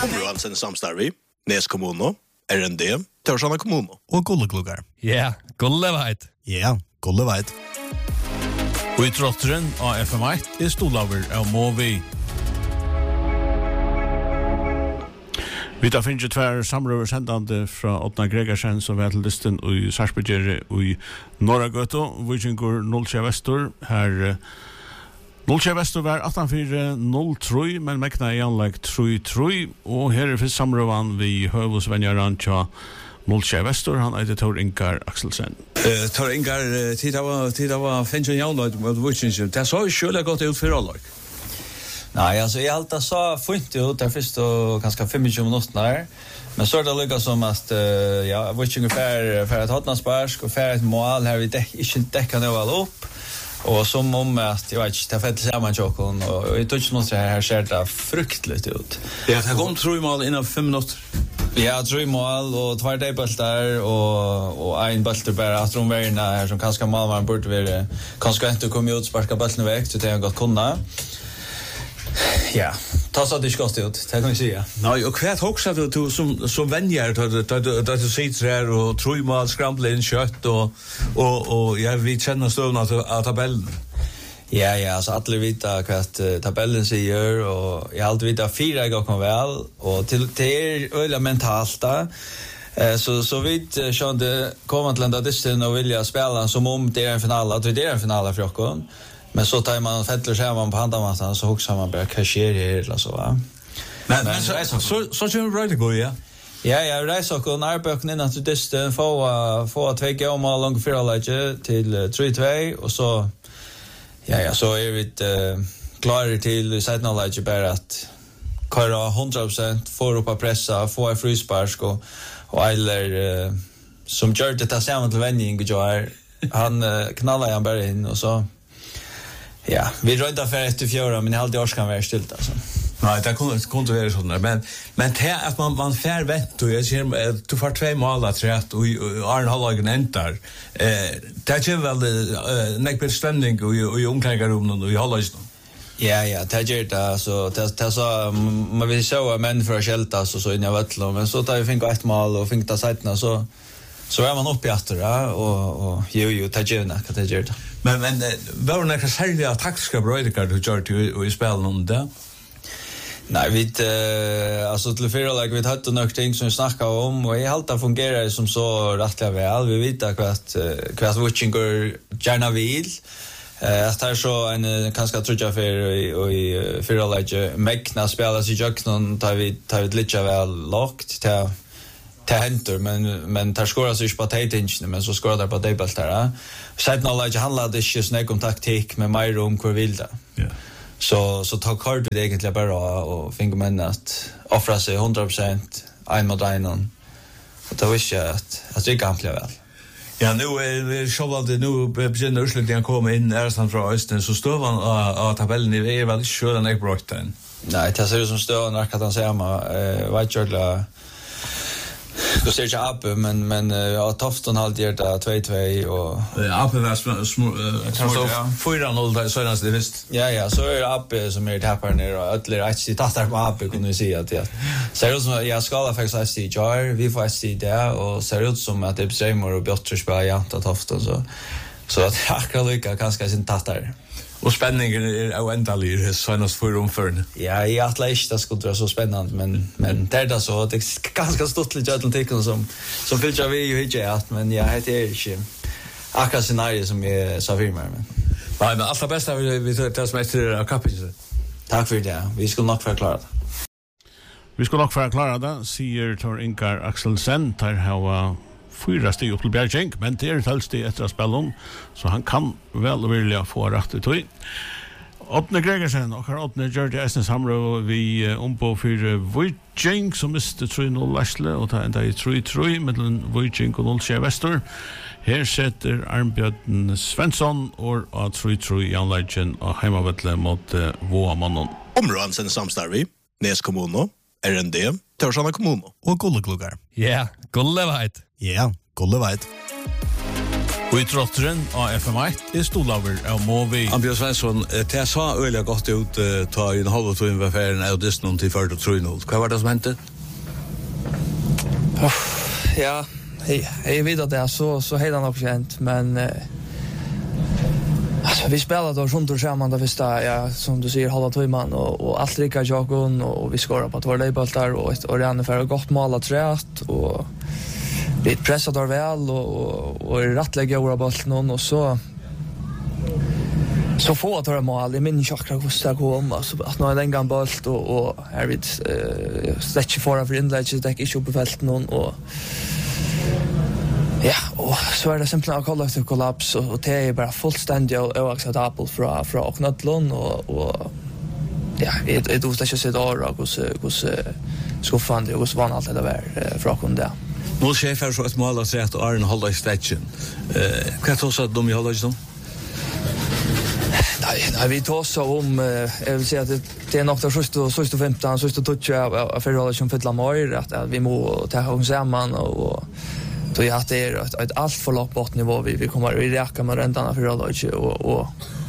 Områden samstarvi, Nes kommuno, RND, Torsjana kommuno. Og Gullekluggar. Ja, Gulleveit. Ja, Gulleveit. Og I trotteren av FM1 stolaver av Movi. Vi tar finnes tvær samrøver sendande fra Otna Gregersen som er til listen i Sarsbyggjere i Norragøto, Vikingur 0 Vestor. Her 0 Vestor var 18-4-0-3, men mekna I anlegg 3-3, og her fyrst samrøvan vi høvusvenjaran tja 0 Vestor, han eiter Tor Ingar Akselsen. Tor Ingar, tid var finnes jaunløyd mot Vikingur, det så sjøle godt ut for allag. Nej, alltså jag alltid så fint ut där först och ganska 25 minuter där. Men så det lyckas som att jag vet ungefär för att ha sparsk och för ett mål här vi inte täcka det väl upp. Och som om att jag vet inte fett samman chokon och I touch något här ser det fruktligt ut. Ja, det kom 3 mål innan 5 minuter. Ja, 3 mål och 2 debultar och en bultar bara att de värna här som kanske målvaren borde vara konsekvent och komma ut sparka bollen väg så det har gått kunna. Ja, ta så det gott ut. Det kan jag säga. Nej, och kvart också du som vänjer att du sitter här och tror man scramble in kött och jag vi känner stövna att tabellen. Ja, så alla vita kvart tabellen säger och jag alltid vita 4 gånger väl och till öliga mentalt där. Så vidt skjønte kommer til enda distan og vilja spela som om det en final, att det en final för oss. Men så tar man fettler skärman på handamattan så huxar man bara cashier eller så va. Men så kör right go ja. Ja, reisa och Narböken in att distan få 2 gånger långt förläge till 3-2 och så så är vi klara till sidan läge bara att köra 100% för upp pressa, få en frispark och eller som gör det samma till vändning och han knallar han bara in och så. Ja, vi rödde för efter 4 men alltid års kan vara stilt alltså. Nej, det kunde vara sån där men det att man fär vett och jag ser du får 2 mål att rätt och Arne Hallagen entar. Det är väl näkbel stämning och I omklädningsrummet och I Hallagen. Ja, det gör det så det så man vill så män för att skälta så in I vattnet men så tar vi fick 1 mål och fick ta sidan så är man uppe efter det och jo tajuna kan det göra. Men var det några särskilda taktiska bröder du gjort I spelen om det? Nej, vi alltså till förra vi hade några ting som vi snackade om och I halta fungerar som så rättliga väl. Vi vet att Vikingur gärna vill. Att det så en kanske tröja för I förra läge mäkna spela sig jöknon tar vi lite väl lågt till händer men tar skora sig på tajtingen men så skorar där på debult där. Sedan alla handlar det ju snägg om taktik med mer om hur vill det. Ja. Så tar kort det egentligen bara och fick man att offra sig 100% en mot en och det visste jag att det kan bli väl. Ja, nu själva nu börjar Östland komma in nästan från östen så står man av tabellen är väl sure den är brotten. Nej, det ser ut som står när kan han säga vad gör då ser jag upp men ja Tofton hade gjort det 2-2 och uppe var så 4-0 där så det visst. Ja, så är det uppe som är tappar ner och alla rätt sig tattar på uppe kunde vi se att det. Ser ut som jag ska faktiskt se jar, vi får se där och ser ut som att det blir mer och bättre spel ja Tofton så att akkurat lika kanske sin tattar. Och spänningen är oändlig sånas för omförn. Ja, I atletiskt det skulle vara så spännande men det så det är ganska stort lite atletik som fyller vi ju inte att men ja det är inte akkurat scenario som är så firmar men. Nej, men allt det bästa vi tar som efter av kappen. Tack för det. Vi ska nog förklara det. Vi ska nog förklara det, säger Tor Ingar Akselsen, tar ha 4 steg upp till Bjergjeng, men det ett halvsteg efter att spela om, så han kan väl vilja få rätt i tog. Otne Gregersen och Otne George Essen Samro vi ombo för Viking som miste 3-0 Lasle och ta ända I 3-3 mellan Viking och 0 Vestor. Här sätter Arnbjörn Svensson och 3-3 I anläggen och hemmavettle mot Våamannen. Områden samstarvi, Nes kommuno, RND, Torsjana kommuno. Og Gullekluggar. Ja, Gulleveit. Ja, Gulleveit. Og i trotteren av FM1 Stolaver av Movi. Ambjørn Svensson, det sa øyelig godt ut ta i en halv tog ved ferien av Disney til 40-3-0. Hva var det som hendte? Ja, jeg vet at det så helt nok kjent, men alltså, vi spelade då runt och samman där första, ja, som du säger, halva timman och allt rikar jagon och vi skorar på två lejboltar och det är för gott mål att rätt och vi pressade där väl och rättlägga våra bollen och så få att vara mål. Jag minns chakra hur det kom, alltså att nå den gången boll och här vid släcka för inlägget, det är inte uppe fältet någon och ja, och så är det simpelthen en kollektiv kollaps och det är bara fullständigt oacceptabelt från Knödlund och ja, det är inte så där hos skuffande och hos van allt det där från det. Nu chefer så ett mål att säga att Arne håller i stretchen. Vad tror du att de håller som? Nej, vi tar så om jag vill säga att det är nog det första 15 så touch av förhållande som fylla mer att vi må ta oss samman och då jag det är ett allt för lågt bottennivå vi kommer i räcka med räntorna för alla och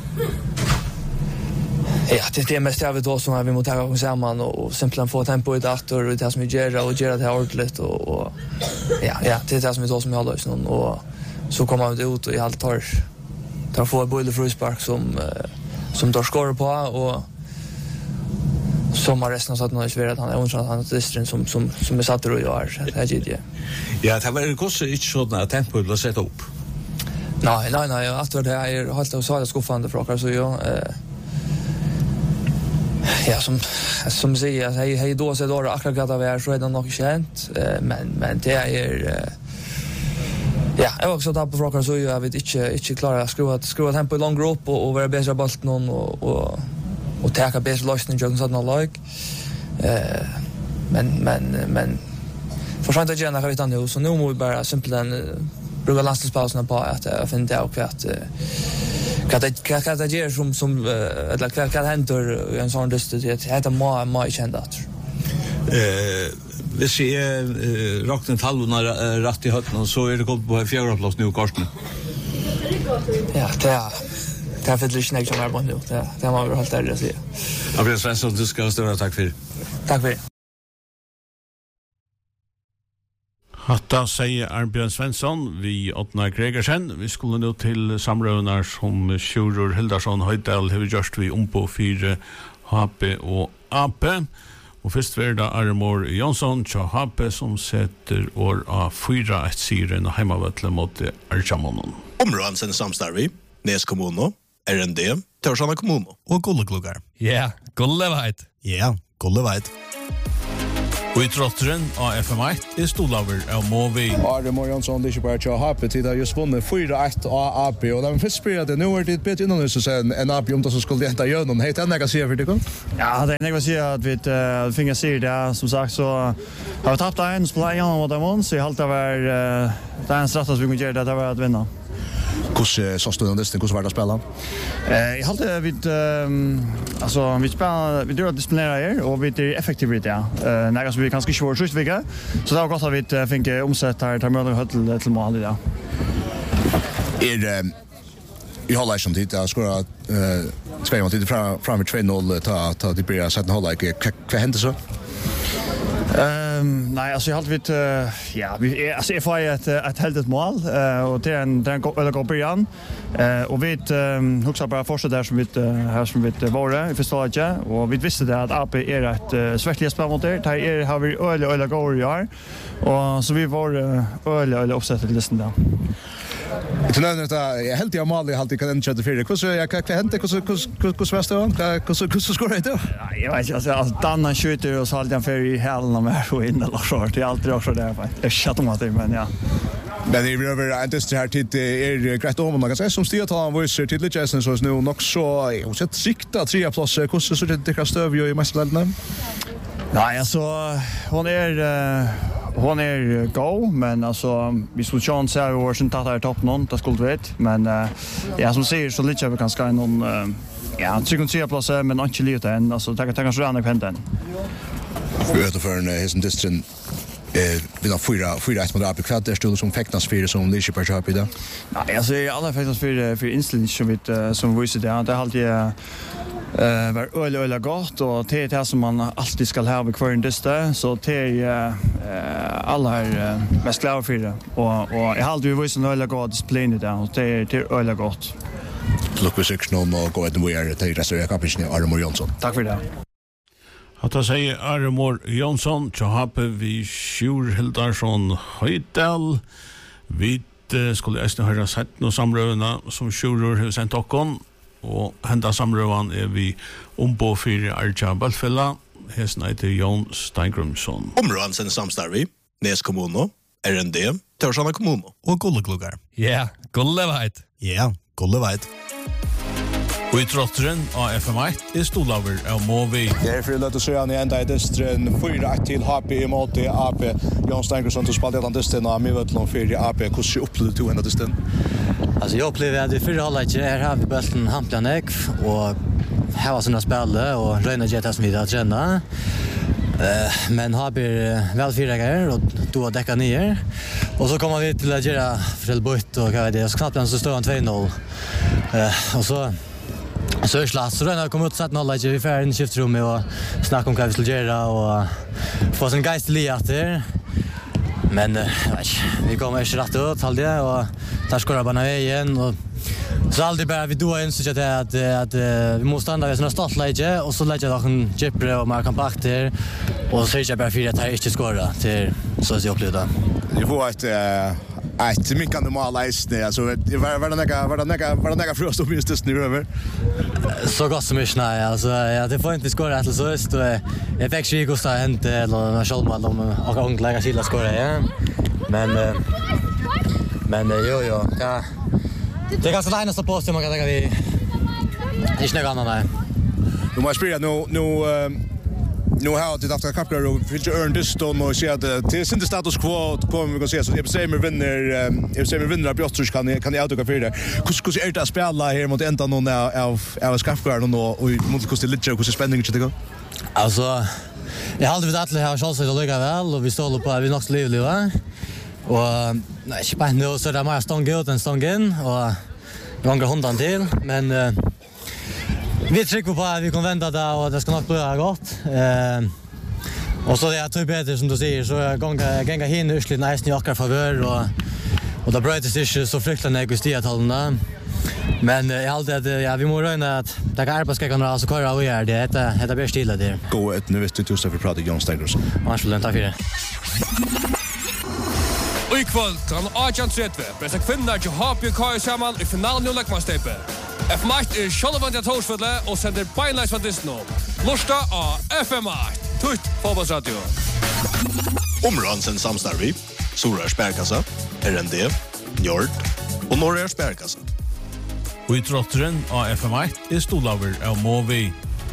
ja, det är mest jag vet då som vi måste ta oss samman och simpelthen få tempo i dator och det som vi gör det här ordentligt och ja, det är det som vi då som jag håller någon och så kommer vi ut och i allt tar få bolle fruspark som då skor på och som har resten satt något svårt han är onsdag han distrin som är satt och gör det här. Ja, det var kanske inte sådana tempo att sätta upp. Nej, att det är helt och så är skuffande frågor så ja som säger hej då så då akkurat att vara så är det nog känt men det är ja, jag har också tappat på frågor så jag vet inte klara att skruva tempo i lång grupp och vara bättre bollen och ta bättre lösning jag sådana lag. Men för sånt att jag har inte nu så nu måste vi bara simpelthen bruka landslagspausen på att finna ut vad det ger som eller vad händer i en sån distrikt det är mer känt att vi ser rakten talvorna rätt i hötten så är det gått på fjärde plats nu Karsten. Ja, det är för lite näck som är på nu. Det har vi helt där att säga. Ambjørn Svensson, du ska störa tack för. Tack för det. Hatta säger Arbjørn Svensson, vi Ottnar Gregersen. Vi skulle nå til samrøvnar som Sjurur Hildarsson Høydal har gjort vi på 4 HP og AP. Og først var det Armor Jonsson til HP som setter år av 4-1-siren og heimavøtle mot Arjamonon. Områden samstarvi, Nes kommuno, RND, Torsjana kommuno. Og Gullekluggar. Ja, Gulleveit. Ja, Gulleveit. Og i trotteren av FM1 Stolaver av Movi. Armor Jonsson, det är bara att HP till har just vunnit 4-1 av AP och de först spelar det nu är det bättre innan så sen en AP om det så skulle inte göra någon helt annan säga för det kom. Ja, det är något säga att vi finner sig där som sagt så har vi tappat en spelare igen mot dem så i halta var det en strategi vi kunde göra det var att vinna. Hur så stod det hur var det spela? Jag hade alltså vi spelar vi drar disciplinera er och vi är effektiva ja. När vi ganska svårt just vecka. Så det var gott att vi fick omsätta här möjlighet till mål ja. I håller som tid att skora 2 tid fram med 2-0 ta det blir sätta hålla vad hände så? Nej, alltså jag har vet ja, vi alltså jag får ett helt mål och det är en eller går början. Och vi huxar bara fortsätta där som vi här som vi var i första halvlek och vi visste det att AP är ett svärtligt spel mot det. Det har vi öle går gör. Och så vi var öle uppsätta till listan där. Jag tror att jag helt jag mål alltid kan inte köra för det. Hur jag kan hända hur svärst det var? Hur skorar det? Jag vet inte alltså Danna skjuter och så håller han för i hälen med och in eller så. Det är alltid också där. Jag chattar med det men ja. Men det är över det här tid är grejt om man kan säga som Stiatal var så till lite så nu nog så jag sett sikta 3 plats hur så det kan stöv ju i mästerländerna. Nej alltså hon är go men alltså vi skulle chans här och sen tar topp någon det skulle vet men ja som säger så lite vi kan ska någon ja 3 plats men inte lite än alltså ta kanske andra pendeln. Vi vet för en hisen distrikt Vi har fyra ett mot AP kvad där stod som fäktas för som Lidköping har i det. Nej, alltså alla fäktas för inställning som visar det. Det har alltid var öl gott och det som man alltid ska ha vid kvar dista så det alla är mest klara för det och jag har alltid visat öl gott disciplin där och det är öl gott. Lukas Ekström och gå ett mer till restaurang kapten Armor Jonsson. Tack för det. Att säga Armor Jonsson, Tjohape vi Sjur Hildarsson Høydal. Vi skulle ästna höra sett några samrövna som Sjurur har sendt okkon. Og henda samrøvan vi ombå fyrir Arja Bølfella. Hesen heter Jon Steingrumsson. Områden sen samstarvi, Nes kommuno, RND, Torsjana kommuno. Og Gullekluggar. Ja, Gulleveit. Ja, Gulleveit. Og i trotteren av FM1 stolaver av Movi. Det för att säga ni ända i distren 4-1 till HP mot AP. Jon Steingrumsson till spelade den distren av Mivetlon för AP. Hur ser upplevde du ända distren? Alltså jag upplever att i förra halvlek här har vi bollen hamplan och här var såna spel och röna jet som vi har tränat. Men har väl fyra gånger och då täcka ner. Och så kommer vi till att göra Frälbort och vad det är så knappt så står han 2-0. Och så slåss så den kommer ut satt noll i färden skiftrum och snacka om vad vi ska göra och få en geistlig efter. Men vi kommer inte rätt ut halvdje och tar skora bara igen och så alltid bara vi då inser att vi måste stanna vid såna startläge och så lägger jag en chipre och mer kompakter och så jag bara för att jag inte skora till så att jag upplevde. Det var ett mycket normalt alltså var det några frost minst just nu över. Så gott som inte nej alltså det får inte skora att så är det jag fick ju kosta hänt eller när Schalman och ånglägga silla skora ja. Men jo ja. Det är ganska lätt att posta man kan tänka vi inte något annat nej. Du måste spela nu har det efter kapgar och vill ju earn this stone och se att det är inte status quo kommer vi kan se så jag säger med vinner av Björtrush kan jag autoka för det. Hur är det att spela här mot ända någon av skapgar och mot kosta lite hur spänningen det går. Alltså jag har aldrig vet att ha chans att lycka väl och vi står på vi nog livlig va. Och nej, bara nu så där mer stång ut än stång in och gånger hundan till men vi trycker på att vi kan vända det och det ska nog bli gott. Och så det är typ bättre som du säger så gånga hin ursligt nice i akkurat favör och det bröts inte så fruktansvärt negotiatalna. Men jag alltid att vi måste räkna att det kan arbeta ska kunna så köra och göra det blir stilla där. Gå ett nu vet du så för prata Jon Steingrumsson. Varsågod tack för det. Og i kvöld, han Arjan Tretve, best kvinner til HPK sammen i finalen i Lekmannstepe. FM1 Sjølvand av Torsfødle og sender beinleis fra Disney. Lørsta av FM1, Tutt Fotballsradio. Områden sen samstarvi, Sora Sperkassa, RND, Njord og Norra Sperkassa. Og i trotteren av FM1 stolaver av Movi.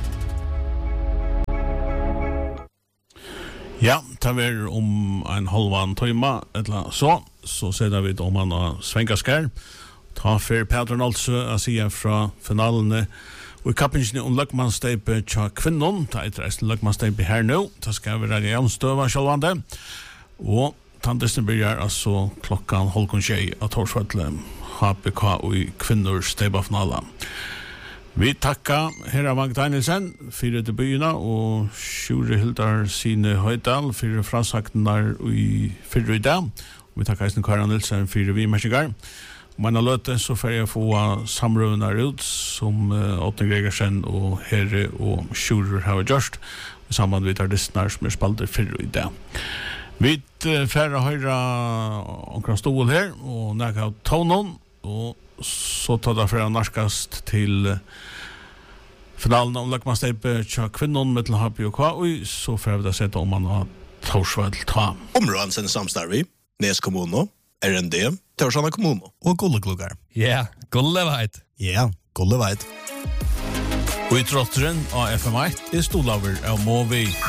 Ja, det var om en halvan timme, eller så ser vi om han har svenkaskær. Ta for Petron altså å si fra finalene. Og i kappingen om Løkmannsteipet til kvinnen, det er et Løkmannsteipet her nå, det skal være jævnstøva selvvande. Og tandisten begynner altså klokkan 12:30 av Torsføtle, HPK og i kvinners steipafinalen. Vi tackar herra Mag Danielsen för det byarna och Sjure Hildar sine Høydal för frasaktenar i fyrre dag. Vi tackar Eisen Karan Nilsen för vi märkningar. Man har lötet så får jag få samrövnar ut som Åtne Gregersen och herre och Sjure har gjort i samband med artisterna som spalter fyrre dag. Vi färre höra omkring stol här och näka av tonen och så tar det för narskast till finalen om Løkmannsteipet til kvinnen med til HPK og så får vi da sett om man har Torsvall ta. Områden sen samstarvi, Nes kommuno, RND, Torsjana kommuno. Og Gullekluggar. Ja, Gulleveit. Ja, Gulleveit. Og i trotteren av FM1 stolaver av Movi.